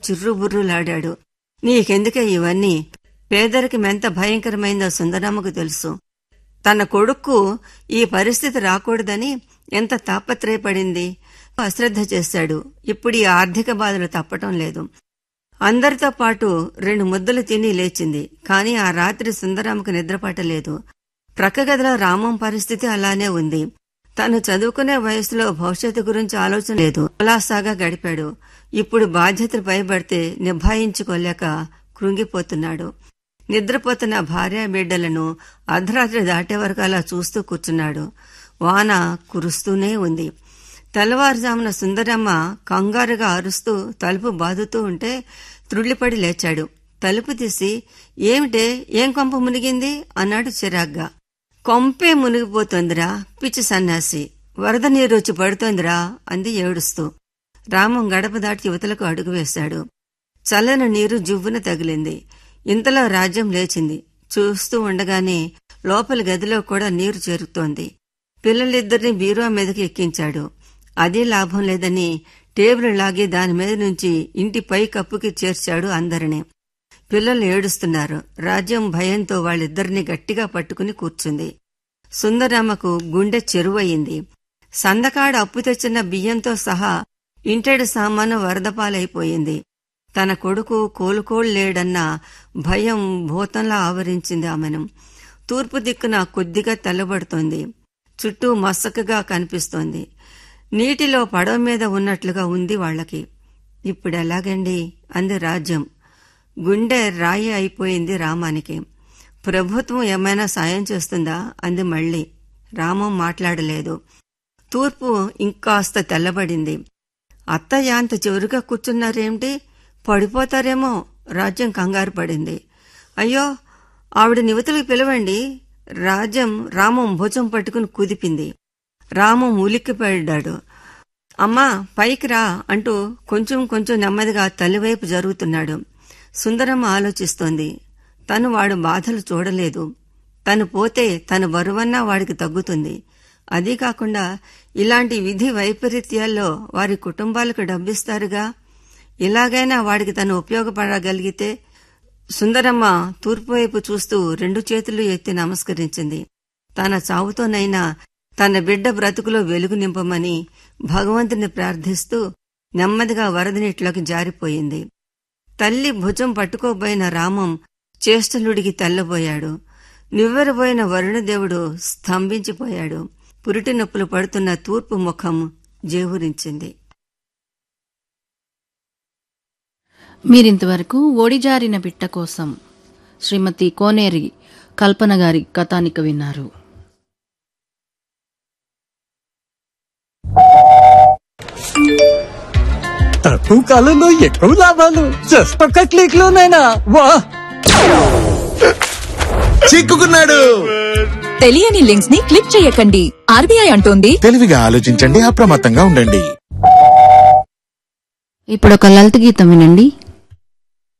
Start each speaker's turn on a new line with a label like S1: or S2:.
S1: చిర్రుబుర్రులాడాడు. నీకెందుకే ఇవన్నీ? పేదరికమెంత భయంకరమైందో సుందరమ్మకు తెలుసు. తన కొడుక్కు ఈ పరిస్థితి రాకూడదని ఎంత తాపత్రయపడింది. అశ్రద్ధ చేశాడు. ఇప్పుడు ఈ ఆర్థిక బాధలు తప్పటం లేదు. అందరితో పాటు 2 ముద్దలు తిని లేచింది. కాని ఆ రాత్రి సుందరమ్మకు నిద్రపట్టలేదు. ప్రక్కగదిలో రామం పరిస్థితి అలానే ఉంది. తను చదువుకునే వయసులో భవిష్యత్తు గురించి ఆలోచన లేదు. ఉల్లాసాగా గడిపాడు. ఇప్పుడు బాధ్యతలు పైబడితే నిభాయించుకోలేక కృంగిపోతున్నాడు. నిద్రపోతున్న భార్య బిడ్డలను అర్ధరాత్రి దాటే వరకు అలా చూస్తూ కూర్చున్నాడు. వాన కురుస్తూనే ఉంది. తెల్లవారుజామున సుందరమ్మ కంగారుగా అరుస్తూ తలుపు బాదుతూ ఉంటే త్రుళ్ళిపడి లేచాడు. తలుపు తీసి, ఏమిటే, ఏం కొంప మునిగింది అన్నాడు చిరాగ్గా. కొంపే మునిగిపోతోందిరా పిచ్చి సన్యాసి, వరద నీరు వచ్చి పడుతోందిరా అంది ఏడుస్తూ. రామం గడప దాటి యువతలకు అడుగు వేశాడు. చల్లని నీరు జువ్వున తగిలింది. ఇంతలో రాజ్యం లేచింది. చూస్తూ ఉండగానే లోపలి గదిలో కూడా నీరు చేరుతోంది. పిల్లలిద్దరినీ బీరువా మీదకి ఎక్కించాడు. అదీ లాభం లేదని టేబుల్ లాగి దానిమీద నుంచి ఇంటి పై కప్పుకి చేర్చాడు అందరినీ. పిల్లలు ఏడుస్తున్నారు. రాజ్యం భయంతో వాళ్ళిద్దరినీ గట్టిగా పట్టుకుని కూర్చుంది. సుందరమ్మకు గుండె చెరువయింది. సందకాడ అప్పు తెచ్చిన బియ్యంతో సహా ఇంటెడు సామాను వరదపాలైపోయింది. తన కొడుకు కోలుకోలేడన్న భయం భూతంలా ఆవరించింది ఆమెను. తూర్పు దిక్కున కొద్దిగా తెల్లబడుతోంది. చుట్టూ మసకగా కనిపిస్తోంది. నీటిలో పడవ మీద ఉన్నట్లుగా ఉంది వాళ్లకి. ఇప్పుడెలాగండి అంది రాజ్యం. గుండె రాయి అయిపోయింది రామానికి. ప్రభుత్వం ఏమైనా సాయం చేస్తుందా అంది మళ్లీ. రామం మాట్లాడలేదు. తూర్పు ఇంకాస్త తెల్లబడింది. అత్తయ్య అంత చివరిగా కూర్చున్నారేమిటి? పడిపోతారేమో. రాజ్యం కంగారు పడింది. అయ్యో, ఆవిడ నివతలకు పిలవండి. రాజ్యం రామం భుజం పట్టుకుని కుదిపింది. రామం ఉలిక్కిపడ్డాడు. అమ్మా, పైకి రా అంటూ కొంచెం కొంచెం నెమ్మదిగా తల్లివైపు జరుగుతున్నాడు. సుందరమ్మ ఆలోచిస్తోంది. తను వాడు బాధలు చూడలేదు. తను పోతే తన బరువన్నా వాడికి తగ్గుతుంది. అదీ కాకుండా ఇలాంటి విధి వైపరీత్యాల్లో వారి కుటుంబాలకు డబ్బిస్తారుగా. ఇలాగైనా వాడికి తను ఉపయోగపడగలిగితే. సుందరమ్మ తూర్పువైపు చూస్తూ 2 చేతులు ఎత్తి నమస్కరించింది. తన చావుతోనైనా తన బిడ్డ బ్రతుకులో వెలుగు నింపమని భగవంతుని ప్రార్థిస్తూ నెమ్మదిగా వరదనీటిలోకి జారిపోయింది. తల్లి భుజం పట్టుకోబోయిన రామం చేష్టలుడికి తెల్లబోయాడు. నివ్వెరబోయిన వరుణదేవుడు స్తంభించిపోయాడు. పురిటి నొప్పులు పడుతున్న తూర్పు ముఖం జేవురించింది.
S2: మీరింతవరకు ఓడిజారిన బిట్ట కోసం శ్రీమతి కోనేరి కల్పన గారి కథానిక విన్నారు.
S3: తక్కువ కాలంలో ఎక్కువ లాభాలు జస్ట్ ఒక్క క్లిక్ లోనైనా. వా,
S4: చిక్కుకున్నాడు.
S5: తెలియని లింక్స్ ని క్లిక్ చేయకండి. ఆర్బీఐ అంటోంది,
S4: తెలివిగా ఆలోచించండి, అప్రమత్తంగా ఉండండి.
S2: ఇప్పుడు ఒక లలిత గీతం వినండి.